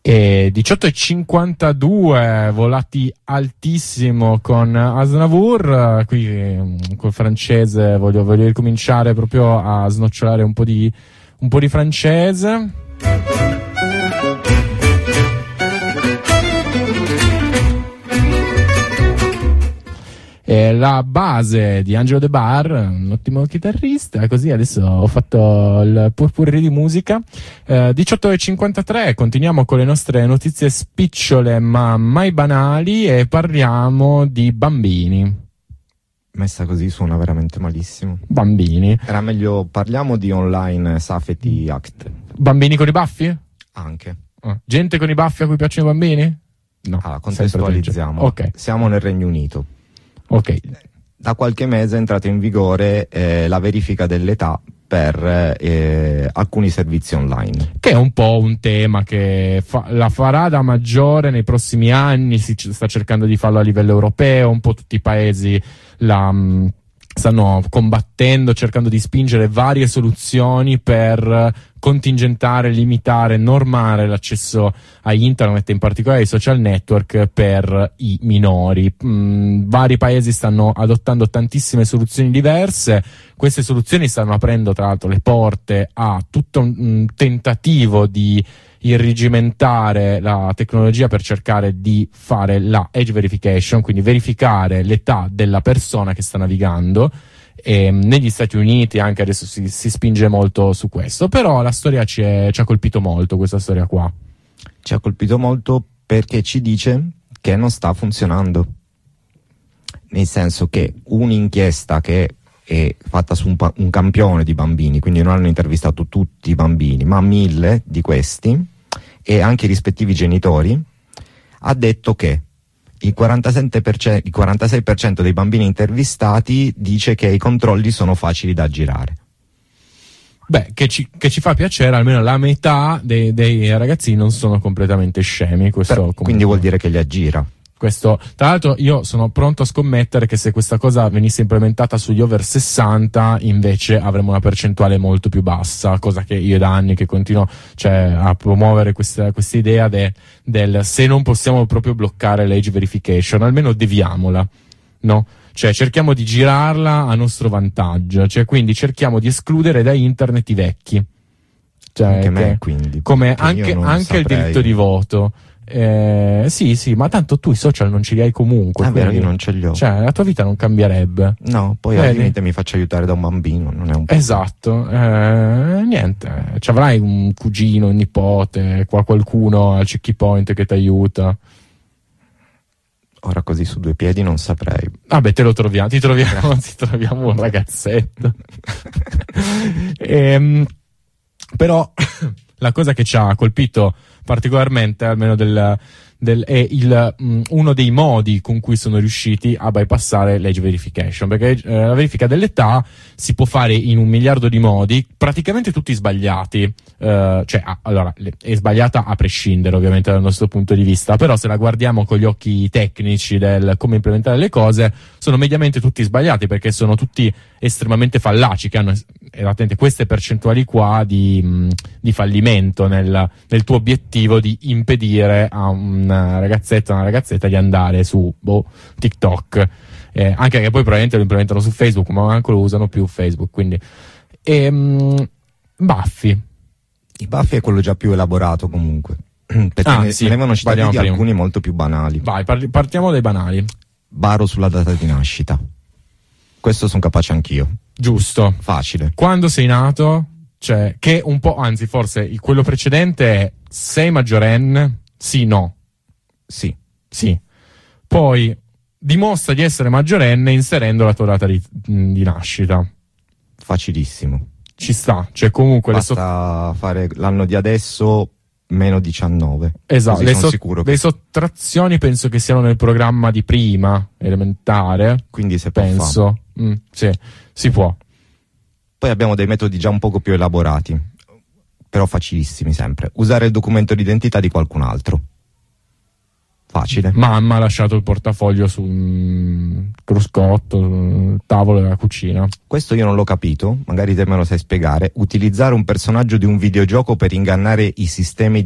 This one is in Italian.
E 18:52, volati altissimo con Aznavour. Qui col francese voglio ricominciare proprio a snocciolare un po' di francese. La base di Angelo De Bar, un ottimo chitarrista, così adesso ho fatto il purpurri di musica. 18:53, continuiamo con le nostre notizie spicciole ma mai banali e parliamo di bambini. Messa così suona veramente malissimo. Bambini. Era meglio parliamo di Online Safety Act. Bambini con i baffi? Anche. Gente con i baffi a cui piacciono i bambini? No. Contestualizziamo. Ok. Siamo nel Regno Unito. Ok. Da qualche mese è entrata in vigore la verifica dell'età per alcuni servizi online. Che è un po' un tema che la farà da maggiore nei prossimi anni, si sta cercando di farlo a livello europeo, un po' tutti i paesi stanno combattendo, cercando di spingere varie soluzioni per contingentare, limitare, normare l'accesso a internet, in particolare ai social network, per i minori. Vari paesi stanno adottando tantissime soluzioni diverse. Queste soluzioni stanno aprendo tra l'altro le porte a tutto un tentativo di irrigimentare la tecnologia per cercare di fare la age verification, quindi verificare l'età della persona che sta navigando. E negli Stati Uniti anche adesso si spinge molto su questo, però la storia ci ha colpito molto, questa storia qua. Ci ha colpito molto perché ci dice che non sta funzionando, nel senso che un'inchiesta che è fatta su un campione di bambini, quindi non hanno intervistato tutti i bambini ma 1000 di questi e anche i rispettivi genitori, ha detto che il 46% dei bambini intervistati dice che i controlli sono facili da aggirare. Che ci fa piacere, almeno la metà dei ragazzini non sono completamente scemi. Quindi vuol dire che li aggira. Questo, tra l'altro, io sono pronto a scommettere che se questa cosa venisse implementata sugli over 60 invece avremo una percentuale molto più bassa, cosa che io da anni che continuo a promuovere questa idea del se non possiamo proprio bloccare l'age verification, almeno deviamola, no? Cioè cerchiamo di girarla a nostro vantaggio, quindi cerchiamo di escludere da internet i vecchi, anche me, quindi, come anche il diritto di voto. Sì, ma tanto tu i social non ce li hai comunque. È vero, io non ce li ho. Cioè, la tua vita non cambierebbe. No, poi al limite mi faccio aiutare da un bambino, non è un problema. Esatto, niente. Ci avrai un cugino, un nipote, qualcuno al checkpoint che ti aiuta. Ora così su due piedi non saprei. Vabbè, ti troviamo un ragazzetto. Però la cosa che ci ha colpito particolarmente, almeno è uno dei modi con cui sono riusciti a bypassare l'age verification, perché la verifica dell'età si può fare in 1 miliardo di modi, praticamente tutti sbagliati. Allora, è sbagliata a prescindere ovviamente dal nostro punto di vista, però se la guardiamo con gli occhi tecnici del come implementare le cose, sono mediamente tutti sbagliati, perché sono tutti estremamente fallaci, che hanno esattamente queste percentuali qua di fallimento nel tuo obietto di impedire a una ragazzetta di andare su TikTok, anche che poi probabilmente lo implementano su Facebook, ma manco lo usano più Facebook, quindi baffi. I baffi è quello già più elaborato comunque, perché ne avevano citati di alcuni molto più banali. Vai, partiamo dai banali. Baro sulla data di nascita, questo sono capace anch'io. Giusto, facile. Quando sei nato, che un po', anzi forse quello precedente è: sei maggiorenne? Sì, no. Sì. Poi dimostra di essere maggiorenne inserendo la tua data di nascita. Facilissimo. Ci sta, comunque basta fare l'anno di adesso meno 19. Esatto, sicuro le sottrazioni penso che siano nel programma di prima elementare, quindi se penso sì, si può. Poi abbiamo dei metodi già un poco più elaborati, però facilissimi sempre. Usare il documento d'identità di qualcun altro. Facile. Mamma ha lasciato il portafoglio su un cruscotto, sul tavolo della cucina. Questo io non l'ho capito, magari te me lo sai spiegare. Utilizzare un personaggio di un videogioco per ingannare i sistemi